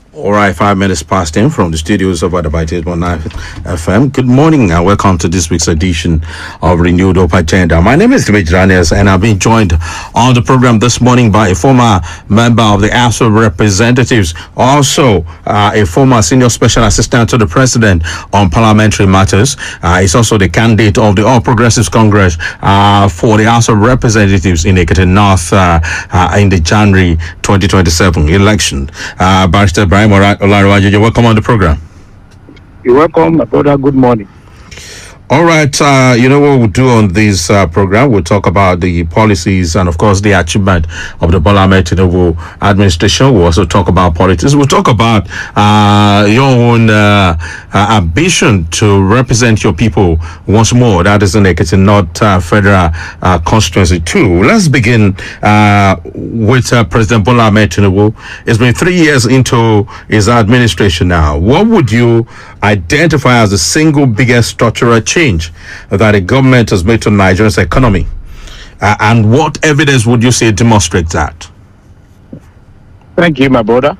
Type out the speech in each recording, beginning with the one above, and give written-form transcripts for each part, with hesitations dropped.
All right, 5 minutes past 10 from the studios of Adabaite 1.9 FM. Good morning and welcome to this week's edition of Renewed Hope Agenda. My name is Dimitri Daniels and I've been joined on the program this morning by a former member of the House of Representatives, also a former senior special assistant to the president on parliamentary matters. He's also the candidate of the All Progressives Congress for the House of Representatives in Ekiti North in the January 2027 election. Barrister Brian Olaruwaju, you're welcome on the program. You're welcome, my brother. Good morning. All right, you know what we'll do on this program? We'll talk about the policies and, of course, the achievement of the Bola Ahmed Tinubu administration. We'll also talk about politics. We'll talk about your own ambition to represent your people once more. That is in Ekiti North Federal Constituency 2. Let's begin with President Bola Ahmed Tinubu. It's been 3 years into his administration now. What would you identify as the single biggest structural change that the government has made to Nigeria's economy? And what evidence would you say demonstrates that? Thank you, my brother.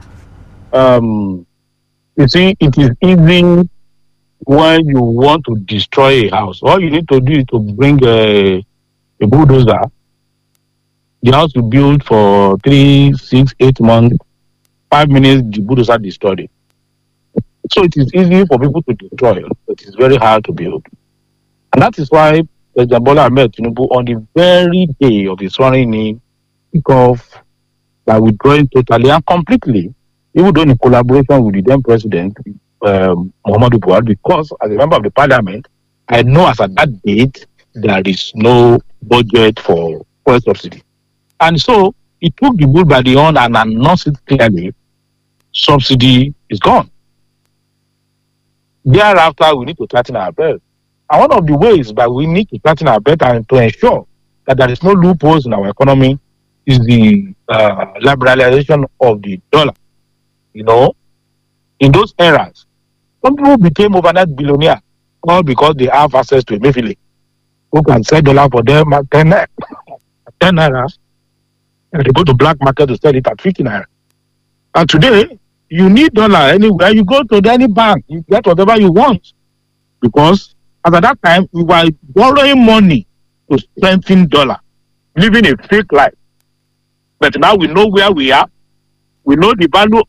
You see, it is easy when you want to destroy a house. All you need to do is to bring a bulldozer. The house you build for 3, 6, 8 months, 5 minutes, the bulldozer destroyed it. So it is easy for people to destroy, but it's very hard to build. And that is why President Bola Ahmed Tinubu, on the very day of his swearing in, kick off by withdrawing totally and completely, even though in collaboration with the then president, Muhammadu Buhari, because as a member of the parliament, I know as at that date, there is no budget for fuel subsidy. And so he took the bull by the horn and announced it clearly, subsidy is gone. Thereafter, we need to tighten our belt. And one of the ways that we need to tighten our belt and to ensure that there is no loopholes in our economy is the liberalization of the dollar. You know, in those eras, some people became overnight billionaires all because they have access to Emefiele, who can sell dollar for them at 10 naira, and they go to black market to sell it at 50 naira. And today, you need dollar anywhere. You go to any bank, you get whatever you want. Because as at that time, we were borrowing money to strengthen dollar, living a fake life. But now we know where we are. We know the value.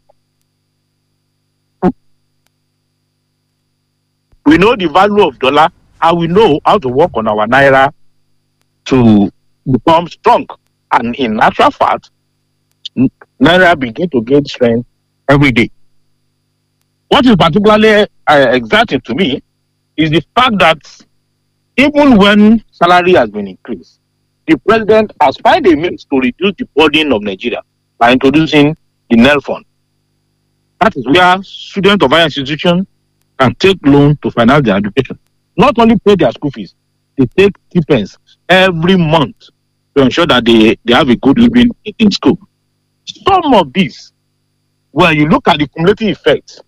We know the value of dollar, and we know how to work on our naira to become strong. And in actual fact, naira begin to gain strength every day. What is particularly exciting to me is the fact that even when salary has been increased, the president has found a means to reduce the burden of Nigeria by introducing the NEL fund. That is where students of higher institutions can take loan to finance their education. Not only pay their school fees, they take stipends every month to ensure that they have a good living in school. Some of these, when you look at the cumulative effect,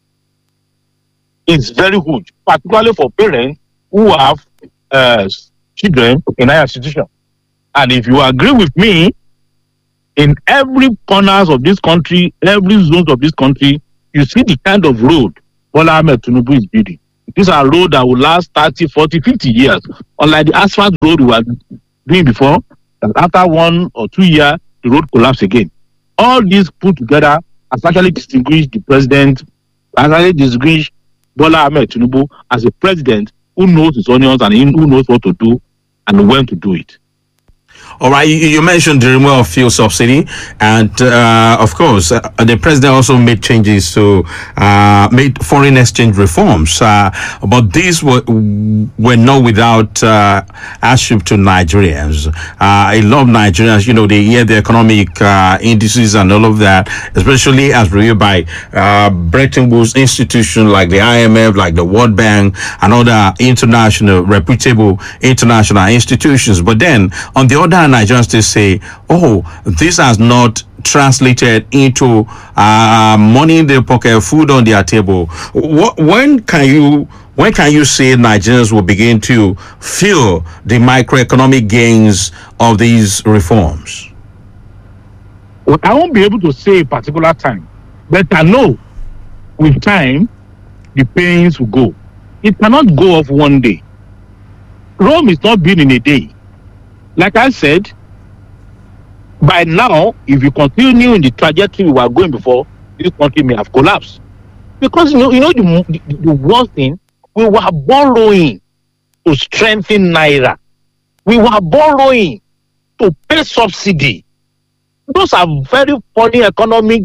it's very huge, particularly for parents who have children in higher institutions. And if you agree with me, in every corners of this country, every zone of this country, you see the kind of road Bola Ahmed Tinubu is building. These are roads that will last 30, 40, 50 years. Unlike the asphalt road we were doing before, that after 1 or 2 years, the road collapsed again. All these put together has actually distinguished the president, has actually distinguished Bola Ahmed Tinubu as a president who knows his onions and who knows what to do and when to do it. All right, you mentioned the removal of fuel subsidy, and of course, the president also made changes to made foreign exchange reforms. But these were not without hardship to Nigerians. A lot of Nigerians, you know, they hear the economic indices and all of that, especially as reviewed by Bretton Woods institutions like the IMF, like the World Bank, and other international, reputable international institutions. But then, on the other hand, Nigerians still say, oh, this has not translated into money in their pocket, food on their table. When can you say Nigerians will begin to feel the microeconomic gains of these reforms? Well, I won't be able to say a particular time, but I know with time, the pains will go. It cannot go off one day. Rome is not built in a day. Like I said, by now, if you continue in the trajectory we were going before, this country may have collapsed. Because the worst thing, we were borrowing to strengthen Naira. We were borrowing to pay subsidy. Those are very funny economic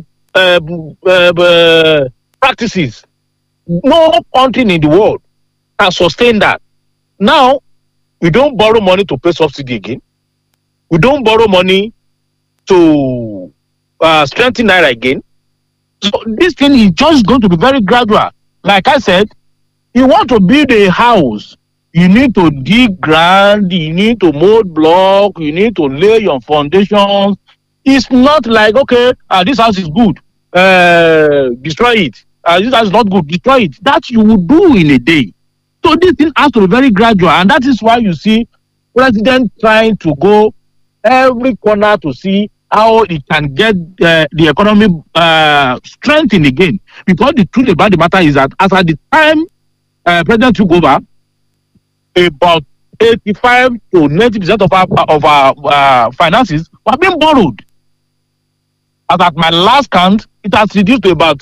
practices. No country in the world can sustain that. Now, we don't borrow money to pay subsidy again. We don't borrow money to strengthen Naira again. So this thing is just going to be very gradual. Like I said, you want to build a house, you need to dig ground, you need to mold block, you need to lay your foundations. It's not like, okay, this house is good, destroy it. This house is not good, destroy it. That you will do in a day. So this thing has to be very gradual, and that is why you see President trying to go every corner to see how it can get the economy strengthened again. Because the truth about the matter is that as at the time President took over, about 85 to 90% of our finances were being borrowed. As at my last count, it has reduced to about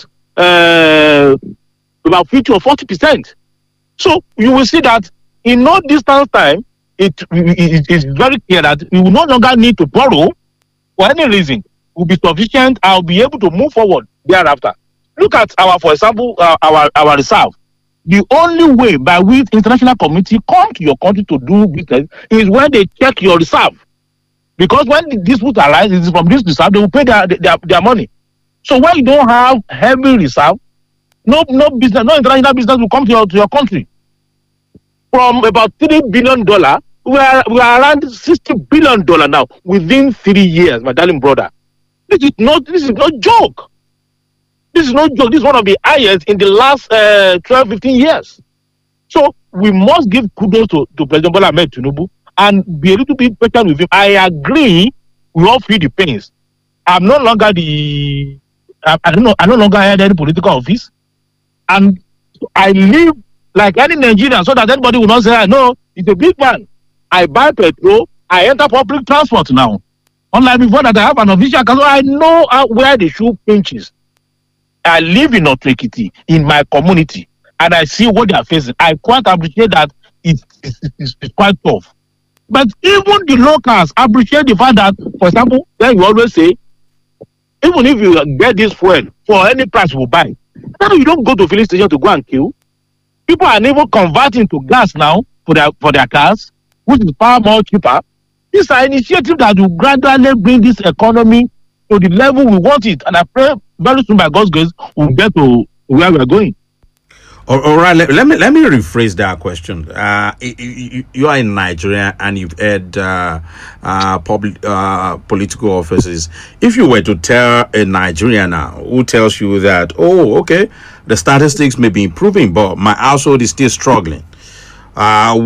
50 or 40%. So you will see that in no distance time, it is very clear that we will no longer need to borrow for any reason. Will be sufficient. I'll be able to move forward thereafter. Look at for example, our reserve. The only way by which international community come to your country to do business is when they check your reserve. Because when the dispute arises from this reserve, they will pay their money. So when you don't have heavy reserve, no business, no international business will come to your country. From about $3 billion, we are around $60 billion now within 3 years, my darling brother. This is no joke. This is no joke. This is one of the highest in the last 12, 15 years. So we must give kudos to President Bola Ahmed Tinubu and be a little bit patient with him. I agree. We all feel the pains. I'm no longer I no longer had any political office, and I live like any Nigerian, so that anybody will not say, "I know it's a big man." I buy petrol. I enter public transport now. Unlike before that, I have an official car, so I know where the shoe pinches. I live in Otrikiti, in my community, and I see what they are facing. I quite appreciate that it's quite tough. But even the locals appreciate the fact that, for example, then you always say, even if you get this fuel for any price you will buy, now you don't go to filling station to go and kill. People are even converting to gas now for their cars, which is far more cheaper. These are initiatives that will gradually bring this economy to the level we want it. And I pray very soon, by God's grace, we'll get to where we're going. All right, let me rephrase that question. You are in Nigeria and you've had public political offices. If you were to tell a Nigerian now who tells you that, oh, okay, the statistics may be improving, but my household is still struggling, how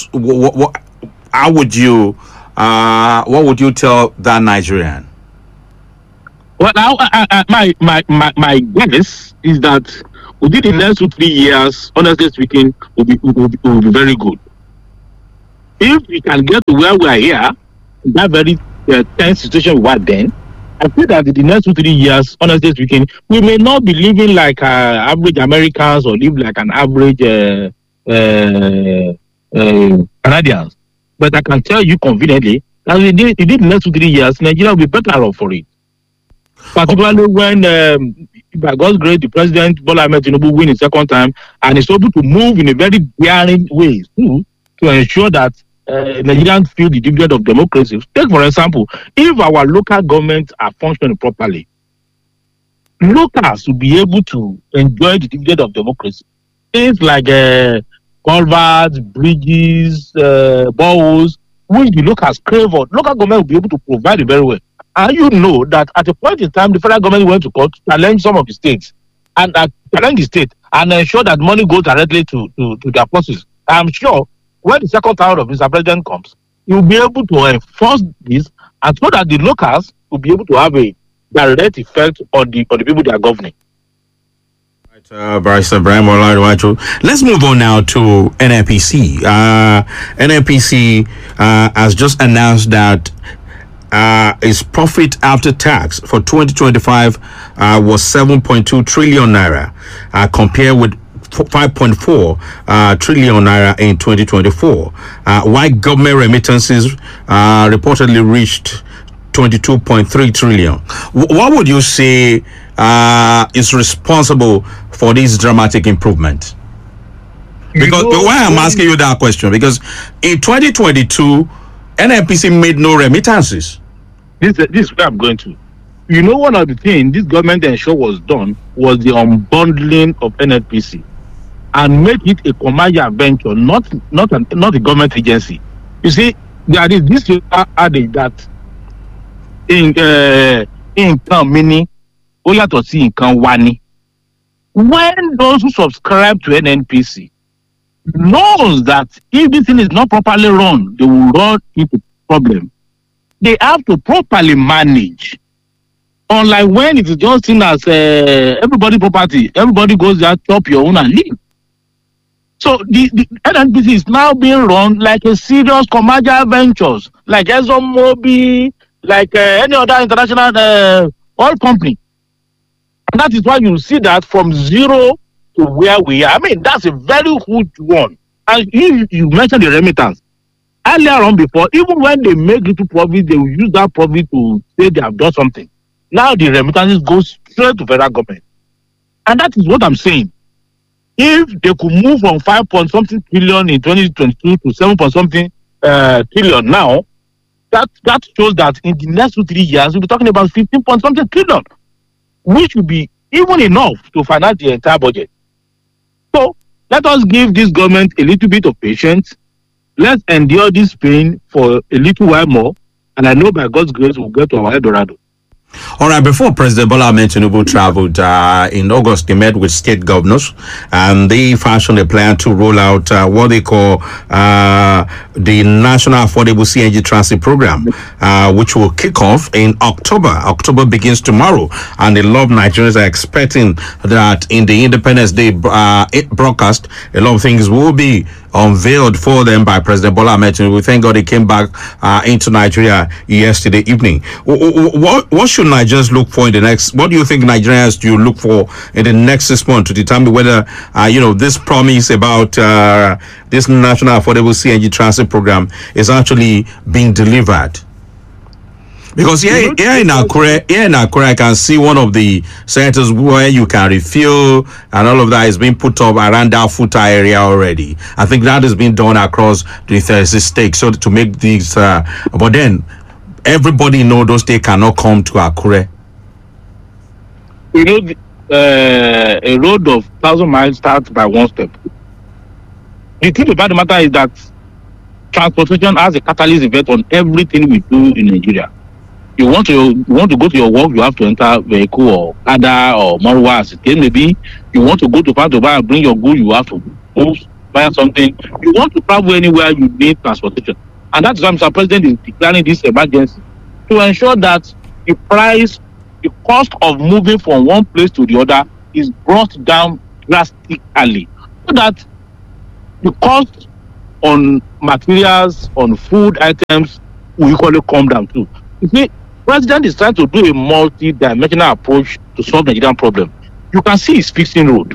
would you what would you tell that Nigerian? Well, my guess is that within the next 2-3 years, honestly speaking, will be very good. If we can get to where we are here, that very tense situation we were then, I feel that in the next 2-3 years, honestly speaking, we may not be living like average Americans or live like an average Canadians. But I can tell you confidently that within the next 2-3 years, Nigeria will be better off for it. Particularly when, by God's grace, the President Bola Ahmed Tinubu win his second time and is able to move in a very daring way too, to ensure that Nigerians feel the dividend of democracy. Take, for example, if our local governments are functioning properly, locals will be able to enjoy the dividend of democracy. Things like culverts, bridges, boreholes, which the locals crave for, local government will be able to provide it very well. And you know that at a point in time, the federal government went to court to challenge some of the states and challenge the state and ensure that money goes directly to their forces. I'm sure when the second round of Mr. President comes, he will be able to enforce this, and so that the locals will be able to have a direct effect on the people they are governing. Barrister Ibrahim Oladiwajo. Let's move on now to NNPC. NNPC has just announced that its profit after tax for 2025 was 7.2 trillion naira, compared with 5.4 trillion naira in 2024. While government remittances reportedly reached 22.3 trillion. What would you say is responsible for this dramatic improvement? Because why I'm asking you that question, because in 2022, NNPC made no remittances. This is where I'm going to. You know, one of the things this government ensured was done was the unbundling of NNPC and make it a commercial venture, not a government agency. You see, there is this adage that in mini to see in wani. When those who subscribe to NNPC knows that if this thing is not properly run, they will run into problem. They have to properly manage. Unlike when it is just seen as everybody property, everybody goes there, chop your own and leave. So the NNPC is now being run like a serious commercial ventures, like ExxonMobil, like any other international oil company. And that is why you see that from zero to where we are. I mean, that's a very huge one. And you mentioned the remittance. Earlier on before, even when they make little profit, they will use that profit to say they have done something. Now the remittances go straight to federal government. And that is what I'm saying. If they could move from 5-point-something trillion in 2022 to 7-point-something trillion now, that shows that in the next 2-3 years, we'll be talking about 15-point-something trillion, which will be even enough to finance the entire budget. So let us give this government a little bit of patience. Let's endure this pain for a little while more, and I know by God's grace we'll get to our Eldorado. All right, before President Bola Ahmed Tinubu traveled in August, they met with state governors and they fashioned a plan to roll out what they call the National Affordable CNG Transit Program, which will kick off in October. October begins tomorrow, and a lot of Nigerians are expecting that in the Independence Day broadcast, a lot of things will be unveiled for them by President Bola Ahmed Tinubu. Thank God he came back into Nigeria yesterday evening. What should Nigerians look for in the next? What do you think Nigerians do look for in the next 6 months to determine whether this promise about this National Affordable CNG Transit Program is actually being delivered? Because here in Akure, I can see one of the centers where you can refill and all of that is being put up around that Futa area already. I think that is being done across the 36 states. So to make these, but then everybody know those states cannot come to Akure. You know, a road of 1,000 miles starts by one step. The thing about the matter is that transportation has a catalyst effect on everything we do in Nigeria. You want to go to your work, you have to enter vehicle or Ada or Marwa as it is. Maybe you want to go to Farm to buy and bring your goods, you have to move, buy something. You want to travel anywhere, you need transportation. And that's why Mr. President is declaring this emergency to ensure that the cost of moving from one place to the other is brought down drastically, so that the cost on materials, on food items will equally come down too. You see, President is trying to do a multi-dimensional approach to solve the Nigerian problem. You can see he's fixing road.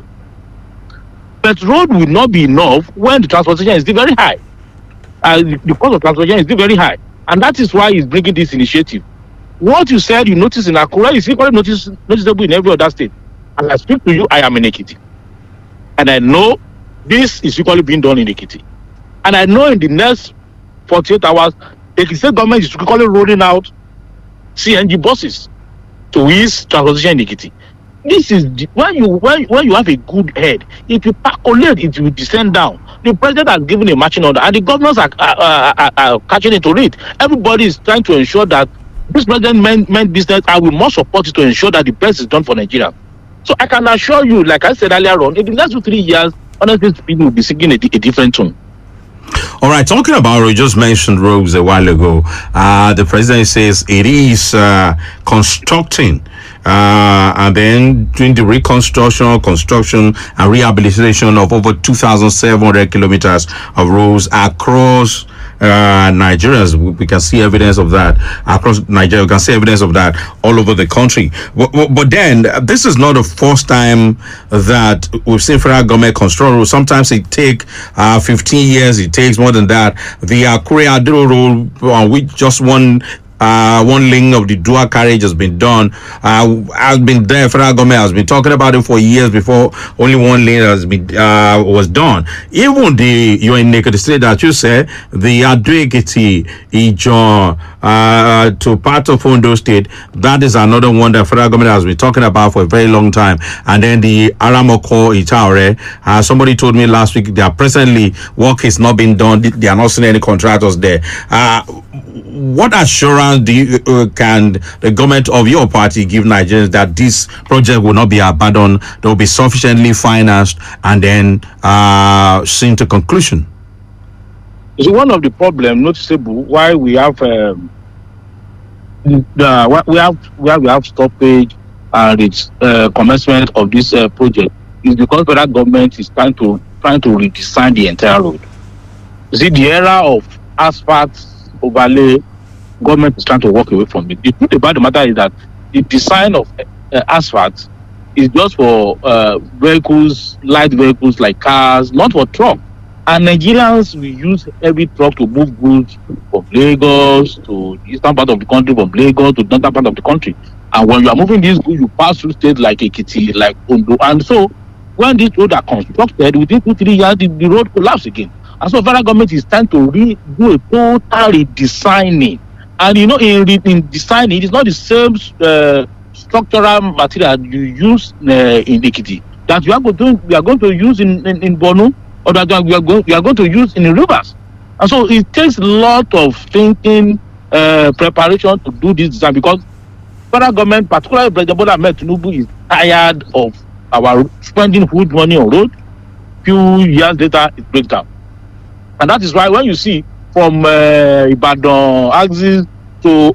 But road will not be enough when the transportation is still very high. The cost of transportation is still very high. And that is why he's bringing this initiative. What you said you notice in Akure is equally noticeable in every other state. As I speak to you, I am in Ekiti. And I know this is equally being done in Ekiti. And I know in the next 48 hours, the state government is equally rolling out CNG buses to ease transportation in Ekiti. This is when you have a good head, if you percolate, it will descend down. The president has given a marching order, and the governors are catching it to it. Everybody is trying to ensure that this president meant business, and we must support it to ensure that the best is done for Nigeria. So I can assure you, like I said earlier on, in the next 2-3 years, honestly, people will be singing a different tune. All right, talking about, we just mentioned roads a while ago. The president says it is constructing and then doing the reconstruction, construction, and rehabilitation of over 2,700 kilometers of roads across Nigeria. We can see evidence of that across Nigeria. We can see evidence of that all over the country. But then this is not the first time that we've seen federal government construct roads. Sometimes it takes 15 years. It takes more than that. The Akure-Adiro road, on which just one lane of the dual carriage has been done, has been there. Federal government has been talking about it for years before only one lane has been was done. Even you're in the state that you said, the Ado-Ekiti, Ijon, to part of Ondo State, that is another one that federal government has been talking about for a very long time. And then the Aramoko Itaore, somebody told me last week that presently work is not being done. They are not seeing any contractors there. What assurance can the government of your party give Nigerians that this project will not be abandoned, they will be sufficiently financed, and then seen to conclusion? So one of the problems noticeable why we have stoppage and its commencement of this project is because federal government is trying to redesign the entire road. You see, the era of asphalt overlay, government is trying to walk away from it. The truth about the matter is that the design of asphalt is just for vehicles, light vehicles like cars, not for truck. And Nigerians will use heavy truck to move goods from Lagos to the eastern part of the country, from Lagos to the northern part of the country. And when you are moving these goods, you pass through states like Ekiti, like Ondo. And so when these roads are constructed, within 2-3 years, the road collapse again. And so federal government is trying to do a total redesigning. And in designing, it is not the same structural material you use in Ekiti that we are going to use in Borno, or that we are going to use in the rivers. And so it takes a lot of thinking, preparation to do this design, because federal government, particularly President Bola Ahmed Tinubu, is tired of our spending huge money on road. Few years later, it breaks down. And that is why when you see from Ibadan axis to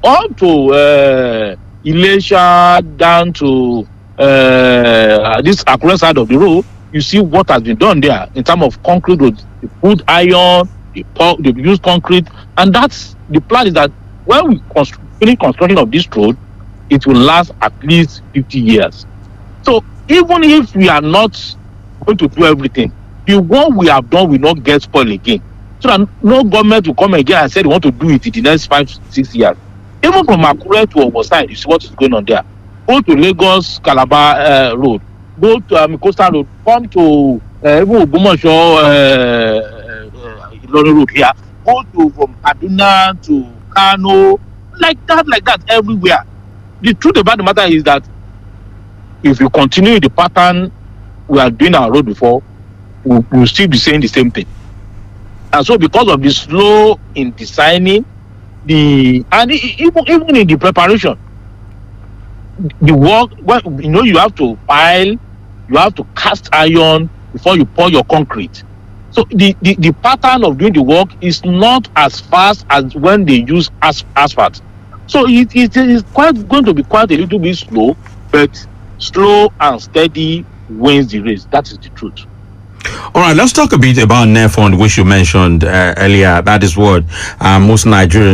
Ilesha down to this Akure side of the road, you see what has been done there in terms of concrete roads. They put iron, they use concrete, and that's the plan is that when we finish construction of this road, it will last at least 50 years. So even if we are not going to do everything, the one we have done will not get spoiled again. So that no government will come again and say they want to do it in the next 5-6 years. Even from Akure to Ogbosai, you see what is going on there. Go to Lagos Calabar Road, go to Coastal Road, come to even Ogbomoso Ilorin Road here, go to from Kaduna to Kano, like that everywhere. The truth about the matter is that if you continue the pattern we are doing our road before, we'll still be saying the same thing. And so because of the slow in designing, even in the preparation, the work, well, you have to pile, you have to cast iron before you pour your concrete. So the pattern of doing the work is not as fast as when they use asphalt. So it is going to be quite a little bit slow, but slow and steady wins the race. That is the truth. All right, let's talk a bit about NEFund, which you mentioned earlier. That is what most Nigerians